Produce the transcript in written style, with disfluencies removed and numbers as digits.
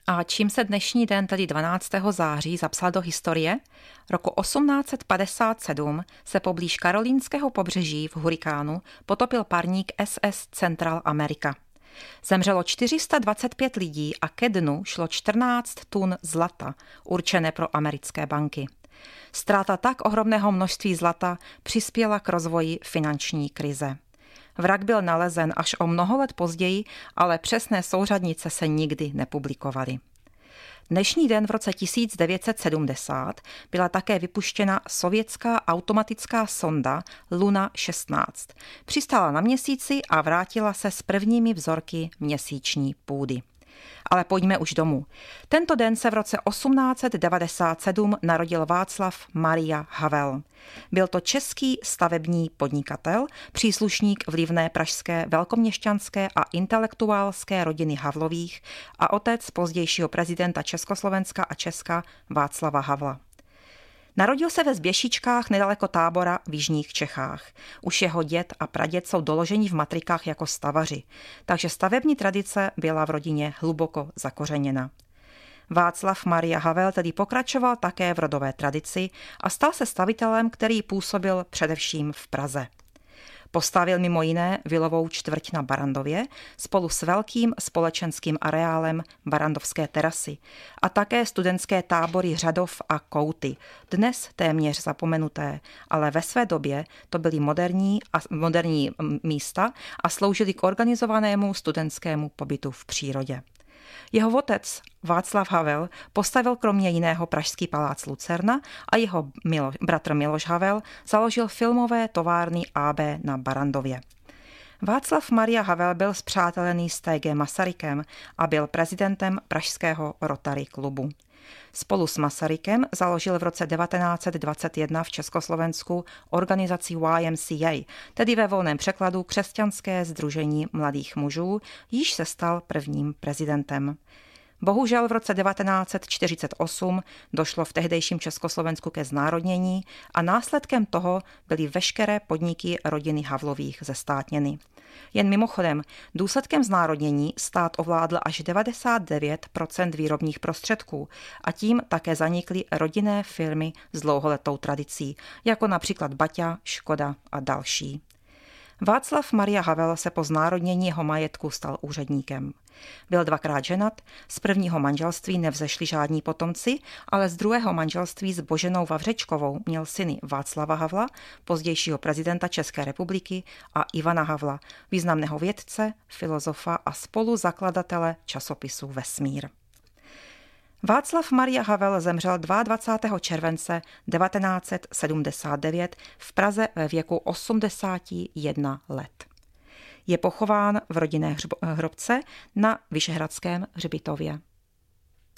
A čím se dnešní den, tedy 12. září, zapsal do historie? Roku 1857 se poblíž karolínského pobřeží v hurikánu potopil parník SS Central America. Zemřelo 425 lidí a ke dnu šlo 14 tun zlata, určené pro americké banky. Ztráta tak ohromného množství zlata přispěla k rozvoji finanční krize. Vrak byl nalezen až o mnoho let později, ale přesné souřadnice se nikdy nepublikovaly. Dnešní den v roce 1970 byla také vypuštěna sovětská automatická sonda Luna 16. Přistála na Měsíci a vrátila se s prvními vzorky měsíční půdy. Ale pojďme už domů. Tento den se v roce 1897 narodil Václav Maria Havel. Byl to český stavební podnikatel, příslušník vlivné pražské velkoměšťanské a intelektuálské rodiny Havlových a otec pozdějšího prezidenta Československa a Česka Václava Havla. Narodil se ve Zběšičkách nedaleko Tábora v jižních Čechách. Už jeho děd a praděd jsou doloženi v matrikách jako stavaři, takže stavební tradice byla v rodině hluboko zakořeněna. Václav Maria Havel tedy pokračoval také v rodové tradici a stal se stavitelem, který působil především v Praze. Postavil mimo jiné vilovou čtvrť na Barrandově spolu s velkým společenským areálem Barrandovské terasy a také studentské tábory Řadov a Kouty, dnes téměř zapomenuté, ale ve své době to byly moderní místa a sloužily k organizovanému studentskému pobytu v přírodě. Jeho otec Václav Havel postavil kromě jiného pražský palác Lucerna a jeho bratr Miloš Havel založil filmové továrny AB na Barrandově. Václav Maria Havel byl spřátelený s T.G. Masarykem a byl prezidentem pražského Rotary klubu. Spolu s Masarykem založil v roce 1921 v Československu organizaci YMCA, tedy ve volném překladu Křesťanské sdružení mladých mužů, již se stal prvním prezidentem. Bohužel v roce 1948 došlo v tehdejším Československu ke znárodnění a následkem toho byly veškeré podniky rodiny Havlových zestátněny. Jen mimochodem, důsledkem znárodnění stát ovládl až 99% výrobních prostředků a tím také zanikly rodinné firmy s dlouholetou tradicí, jako například Baťa, Škoda a další. Václav Maria Havel se po znárodnění jeho majetku stal úředníkem. Byl dvakrát ženat, z prvního manželství nevzešli žádní potomci, ale z druhého manželství s Boženou Vavřečkovou měl syny Václava Havla, pozdějšího prezidenta České republiky, a Ivana Havla, významného vědce, filozofa a spoluzakladatele časopisu Vesmír. Václav Maria Havel zemřel 22. července 1979 v Praze ve věku 81 let. Je pochován v rodinné hrobce na Vyšehradském hřbitově.